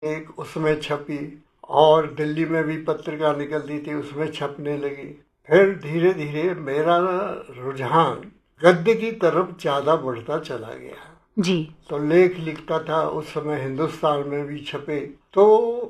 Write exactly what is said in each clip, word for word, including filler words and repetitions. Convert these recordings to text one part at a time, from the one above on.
एक उसमें छपी और दिल्ली में भी पत्रिका निकलती थी, उसमें छपने लगी। फिर धीरे धीरे मेरा रुझान गद्य की तरफ ज़्यादा बढ़ता चला गया जी। तो लेख लिखता था, उस समय हिंदुस्तान में भी छपे। तो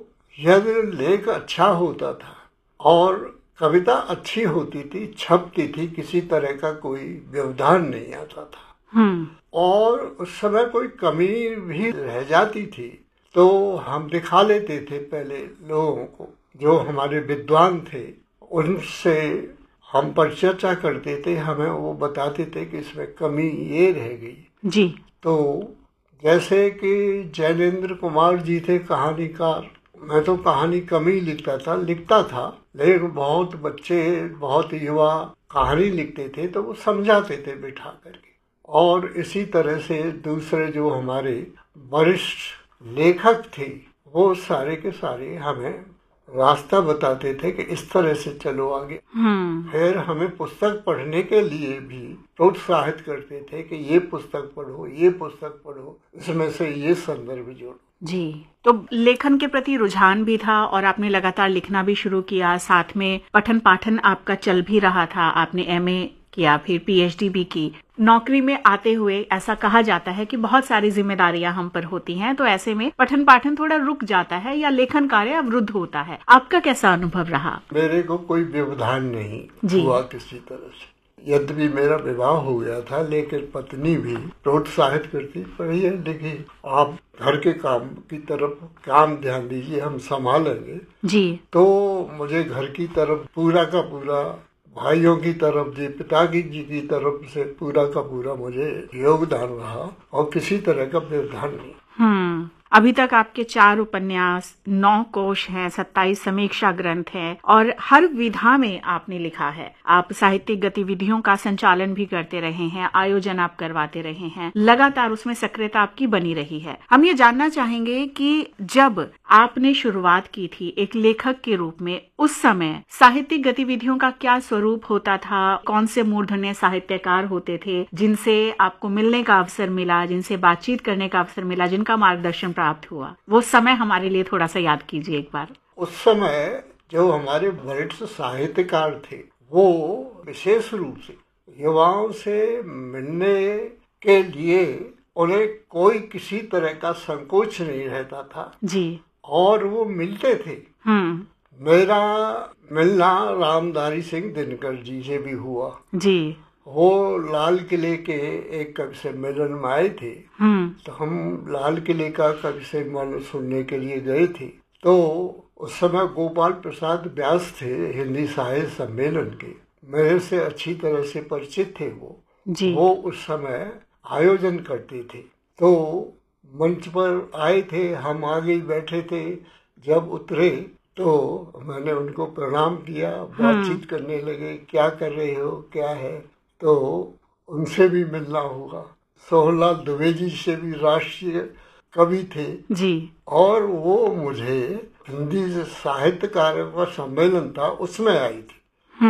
यदि लेख अच्छा होता था और कविता अच्छी होती थी, छपती थी, किसी तरह का कोई व्यवधान नहीं आता था हम्म और उस समय कोई कमी भी रह जाती थी तो हम दिखा लेते थे पहले लोगों को, जो हमारे विद्वान थे उनसे हम परिचर्चा करते थे, हमें वो बताते थे कि इसमें कमी ये रह गई जी। तो जैसे कि जैनेन्द्र कुमार जी थे कहानीकार, मैं तो कहानी कम ही लिखता था लिखता था लेकिन बहुत बच्चे बहुत युवा कहानी लिखते थे तो वो समझाते थे बिठा करके। और इसी तरह से दूसरे जो हमारे वरिष्ठ लेखक थे वो सारे के सारे हमें रास्ता बताते थे कि इस तरह से चलो आगे। फिर हमें पुस्तक पढ़ने के लिए भी प्रोत्साहित करते थे कि ये पुस्तक पढ़ो, ये पुस्तक पढ़ो, इसमें से ये संदर्भ जोड़ो। जी। तो लेखन के प्रति रुझान भी था और आपने लगातार लिखना भी शुरू किया, साथ में पठन पाठन आपका चल भी रहा था। आपने एमए किया, फिर पीएचडी भी की। नौकरी में आते हुए ऐसा कहा जाता है कि बहुत सारी जिम्मेदारियां हम पर होती हैं, तो ऐसे में पठन पाठन थोड़ा रुक जाता है या लेखन कार्य अवरुद्ध होता है। आपका कैसा अनुभव रहा? मेरे को कोई व्यवधान नहीं हुआ किसी तरह से। यद्यपि मेरा विवाह हो गया था लेकिन पत्नी भी प्रोत्साहित करती, पढ़िए लिखिए, आप घर के काम की तरफ काम ध्यान दीजिए, हम संभालेंगे जी। तो मुझे घर की तरफ पूरा का पूरा, भाइयों की तरफ जी, पिता की जी की तरफ से पूरा का पूरा मुझे योगदान रहा और किसी तरह का व्यवधान नहीं। हम्म अभी तक आपके चार उपन्यास, नौ कोश हैं, सत्ताईस समीक्षा ग्रंथ हैं और हर विधा में आपने लिखा है। आप साहित्यिक गतिविधियों का संचालन भी करते रहे हैं, आयोजन आप करवाते रहे हैं, लगातार उसमें सक्रियता आपकी बनी रही है। हम ये जानना चाहेंगे कि जब आपने शुरुआत की थी एक लेखक के रूप में, उस समय साहित्यिक गतिविधियों का क्या स्वरूप होता था? कौन से मूर्धन्य साहित्यकार होते थे जिनसे आपको मिलने का अवसर मिला, जिनसे बातचीत करने का अवसर मिला, जिनका मार्गदर्शन प्राप्त हुआ? वो समय हमारे लिए थोड़ा सा याद कीजिए एक बार। उस समय जो हमारे वरिष्ठ साहित्यकार थे वो विशेष रूप से युवाओं से मिलने के लिए उन्हें कोई किसी तरह का संकोच नहीं रहता था जी। और वो मिलते थे। हम्म मेरा मिलना रामधारी सिंह दिनकर जी से भी हुआ जी। वो लाल किले के एक कवि सम्मेलन में आए थे तो हम लाल किले का कवि सम्मेलन सुनने के लिए गए थे। तो उस समय गोपाल प्रसाद व्यास थे हिंदी साहित्य सम्मेलन के, मेरे से अच्छी तरह से परिचित थे वो जी। वो उस समय आयोजन करते थे तो मंच पर आए थे, हम आगे बैठे थे। जब उतरे तो मैंने उनको प्रणाम किया, बातचीत करने लगे, क्या कर रहे हो, क्या है, तो उनसे भी मिलना होगा। सोहनलाल दुबे जी से भी राष्ट्रीय कवि थे जी। और वो मुझे हिंदी साहित्यकारों का सम्मेलन था उसमें आई थी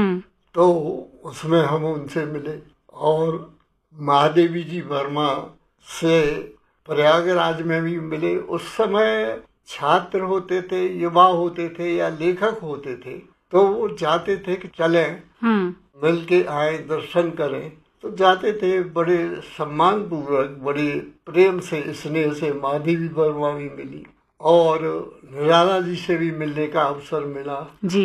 तो उसमें हम उनसे मिले। और महादेवी जी वर्मा से प्रयागराज में भी मिले। उस समय छात्र होते थे, युवा होते थे या लेखक होते थे तो वो जाते थे कि चलें मिल के आए, दर्शन करें, तो जाते थे बड़े सम्मान पूर्वक, बड़े प्रेम से, स्नेह से। माधवी वर्मा भी मिली और निराला जी से भी मिलने का अवसर मिला जी।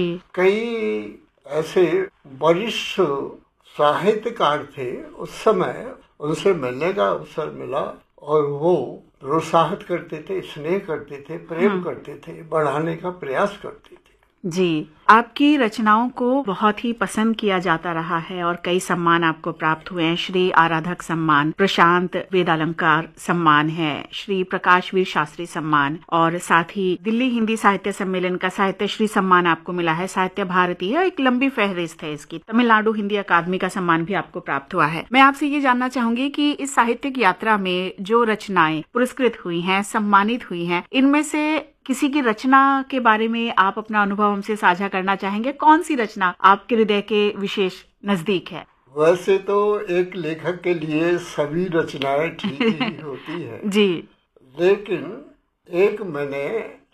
कई ऐसे वरिष्ठ साहित्यकार थे उस समय, उनसे मिलने का अवसर मिला और वो प्रोत्साहित करते थे, स्नेह करते थे, प्रेम करते थे, बढ़ाने का प्रयास करते थे। जी। आपकी रचनाओं को बहुत ही पसंद किया जाता रहा है और कई सम्मान आपको प्राप्त हुए हैं। श्री आराधक सम्मान, प्रशांत वेदालंकार सम्मान है, श्री प्रकाश वीर शास्त्री सम्मान और साथ ही दिल्ली हिंदी साहित्य सम्मेलन का साहित्य श्री सम्मान आपको मिला है। साहित्य भारती है, एक लंबी फहरिस्त है इसकी। तमिलनाडु हिंदी अकादमी का सम्मान भी आपको प्राप्त हुआ है। मैं आपसे ये जानना चाहूंगी कि इस साहित्यिक यात्रा में जो रचनाएं पुरस्कृत हुई हैं, सम्मानित हुई हैं, इनमें से किसी की रचना के बारे में आप अपना अनुभव हमसे साझा करना चाहेंगे? कौन सी रचना आपके हृदय के विशेष नजदीक है? वैसे तो एक लेखक के लिए सभी रचनाएं ठीक ही होती हैं जी। लेकिन एक मैंने